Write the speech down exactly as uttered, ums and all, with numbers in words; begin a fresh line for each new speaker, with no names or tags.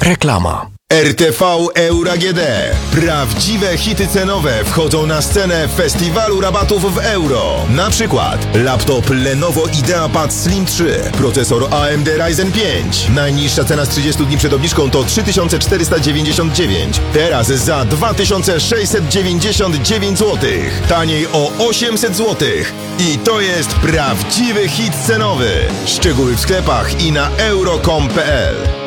Reklama.
R T V Euro A G D. Prawdziwe hity cenowe wchodzą na scenę festiwalu rabatów w euro. Na przykład laptop Lenovo IdeaPad Slim trzy, procesor A M D Ryzen pięć. Najniższa cena z trzydziestu dni przed obniżką to trzy tysiące czterysta dziewięćdziesiąt dziewięć. Teraz za dwa tysiące sześćset dziewięćdziesiąt dziewięć złotych. Taniej o osiemset złotych. I to jest prawdziwy hit cenowy. Szczegóły w sklepach i na euro kropka com kropka p l.